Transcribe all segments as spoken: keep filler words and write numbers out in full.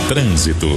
Trânsito.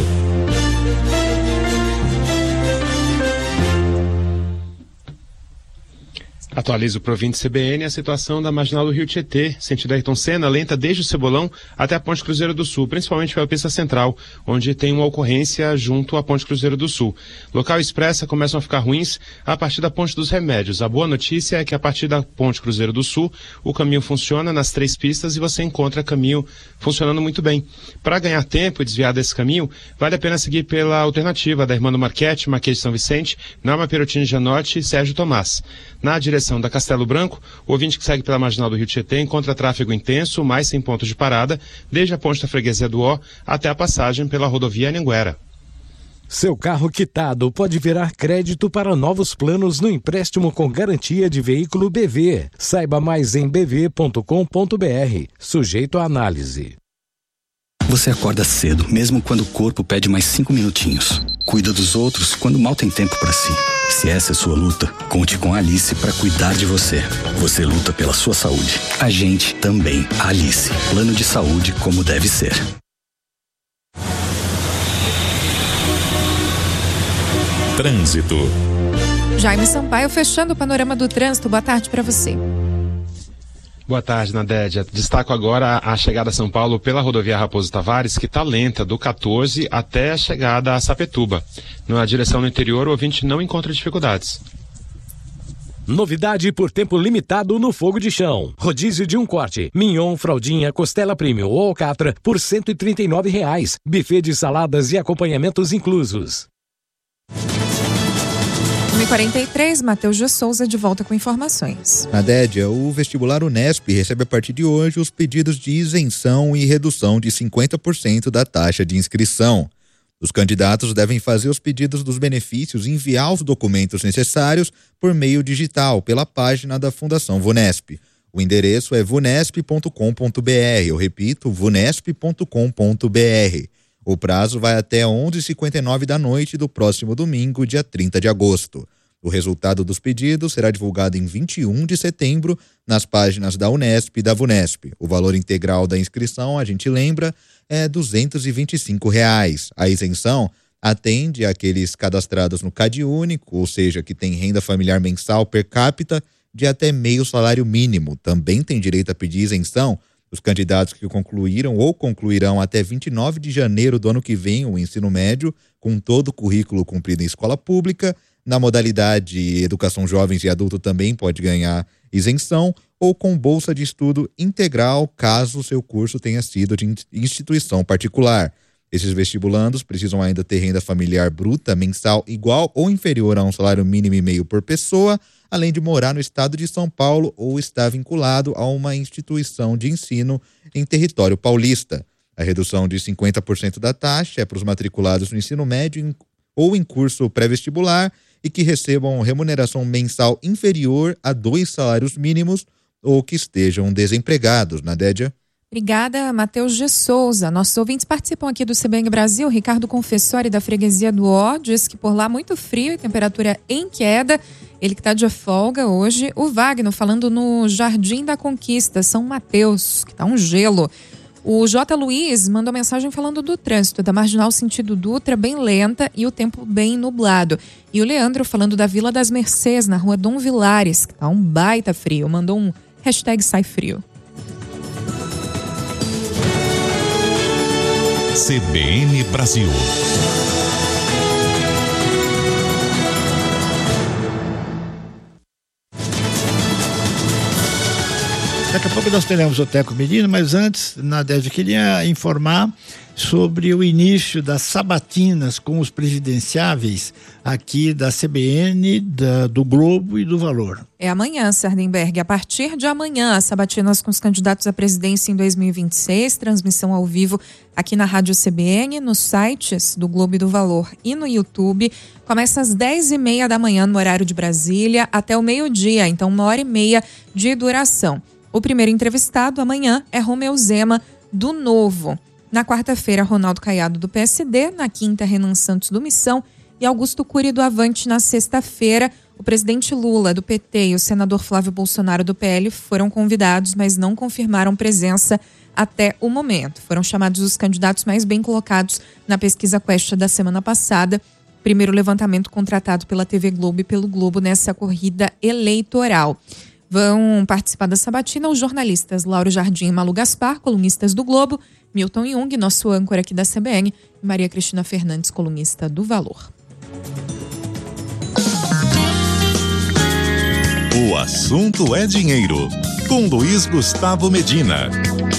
Atualiza o Provinte C B N a situação da marginal do Rio Tietê, sentido Ayrton Senna, lenta desde o Cebolão até a Ponte Cruzeiro do Sul, principalmente pela pista central, onde tem uma ocorrência junto à Ponte Cruzeiro do Sul. Local e expressa começam a ficar ruins a partir da Ponte dos Remédios. A boa notícia é que a partir da Ponte Cruzeiro do Sul, o caminho funciona nas três pistas e você encontra caminho funcionando muito bem. Para ganhar tempo e desviar desse caminho, vale a pena seguir pela alternativa da Irmã do Marquete, Marquês de São Vicente, Norma Perotini Janotti e Sérgio Tomás. Na direção da Castelo Branco, o ouvinte que segue pela marginal do Rio Tietê encontra tráfego intenso, mais sem pontos de parada, desde a ponte da Freguesia do Ó até a passagem pela rodovia Anhanguera. Seu carro quitado pode virar crédito para novos planos no empréstimo com garantia de veículo B V. Saiba mais em b v ponto com ponto b r. Sujeito à análise. Você acorda cedo, mesmo quando o corpo pede mais cinco minutinhos. Cuida dos outros quando mal tem tempo para si. Se essa é sua luta, conte com a Alice para cuidar de você. Você luta pela sua saúde. A gente também. Alice. Plano de saúde como deve ser. Trânsito. Jaime Sampaio fechando o panorama do trânsito. Boa tarde para você. Boa tarde, Nadédia. Destaco agora a chegada a São Paulo pela rodovia Raposo Tavares, que está lenta, do quatorze até a chegada a Sapetúba. Na direção no interior, o ouvinte não encontra dificuldades. Novidade por tempo limitado no fogo de chão. Rodízio de um corte. Mignon, fraldinha, costela premium ou alcatra por cento e trinta e nove reais. Buffet de saladas e acompanhamentos inclusos. um e quarenta e três, Matheus de Souza de volta com informações. Nadédia, o vestibular Unesp recebe a partir de hoje os pedidos de isenção e redução de cinquenta por cento da taxa de inscrição. Os candidatos devem fazer os pedidos dos benefícios e enviar os documentos necessários por meio digital pela página da Fundação Vunesp. O endereço é vunesp ponto com ponto b r. Eu repito, vunesp ponto com ponto b r. O prazo vai até onze e cinquenta e nove da noite do próximo domingo, dia trinta de agosto. O resultado dos pedidos será divulgado em vinte e um de setembro nas páginas da Unesp e da Vunesp. O valor integral da inscrição, a gente lembra, é duzentos e vinte e cinco reais. A isenção atende àqueles cadastrados no CadÚnico, ou seja, que tem renda familiar mensal per capita de até meio salário mínimo. Também tem direito a pedir isenção os candidatos que concluíram ou concluirão até vinte e nove de janeiro do ano que vem o ensino médio, com todo o currículo cumprido em escola pública. Na modalidade Educação Jovens e Adulto também pode ganhar isenção, ou com bolsa de estudo integral, caso o seu curso tenha sido de instituição particular. Esses vestibulandos precisam ainda ter renda familiar bruta mensal igual ou inferior a um salário mínimo e meio por pessoa, além de morar no estado de São Paulo ou estar vinculado a uma instituição de ensino em território paulista. A redução de cinquenta por cento da taxa é para os matriculados no ensino médio ou em curso pré-vestibular e que recebam remuneração mensal inferior a dois salários mínimos ou que estejam desempregados. Nadédia? Obrigada, Matheus de Souza. Nossos ouvintes participam aqui do C B N Brasil. Ricardo Confessori, da Freguesia do Ó, diz que por lá muito frio e temperatura em queda. Ele que está de folga hoje. O Wagner falando no Jardim da Conquista, São Mateus, que está um gelo. O J. Luiz mandou mensagem falando do trânsito da Marginal sentido Dutra, bem lenta e o tempo bem nublado. E o Leandro falando da Vila das Mercês, na rua Dom Vilares, que está um baita frio. Mandou um hashtag sai frio. C B N Brasil. Daqui a pouco nós teremos o Teco Medina, mas antes, Nadégia, queria informar sobre o início das sabatinas com os presidenciáveis aqui da C B N, da, do Globo e do Valor. É amanhã, Sardenberg. A partir de amanhã, as sabatinas com os candidatos à presidência em dois mil e vinte e seis, transmissão ao vivo aqui na Rádio C B N, nos sites do Globo e do Valor e no YouTube. Começa às dez e meia da manhã no horário de Brasília até o meio-dia, então uma hora e meia de duração. O primeiro entrevistado amanhã é Romeu Zema, do Novo. Na quarta-feira, Ronaldo Caiado, do P S D. Na quinta, Renan Santos, do Missão. e Augusto Cury do Avante na sexta-feira. O presidente Lula, do P T, e o senador Flávio Bolsonaro, do P L, foram convidados, mas não confirmaram presença até o momento. Foram chamados os candidatos mais bem colocados na pesquisa Quest da semana passada, primeiro levantamento contratado pela T V Globo e pelo Globo nessa corrida eleitoral. Vão participar da sabatina os jornalistas Lauro Jardim e Malu Gaspar, colunistas do Globo, Milton Jung, nosso âncora aqui da C B N, e Maria Cristina Fernandes, colunista do Valor. O assunto é dinheiro, com Luiz Gustavo Medina.